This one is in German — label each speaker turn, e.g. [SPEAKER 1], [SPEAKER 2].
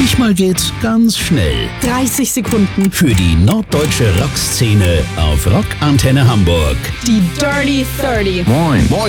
[SPEAKER 1] Manchmal geht's ganz schnell.
[SPEAKER 2] 30 Sekunden.
[SPEAKER 1] Für die norddeutsche Rockszene auf Rockantenne Hamburg.
[SPEAKER 2] Die Dirty 30.
[SPEAKER 3] Moin.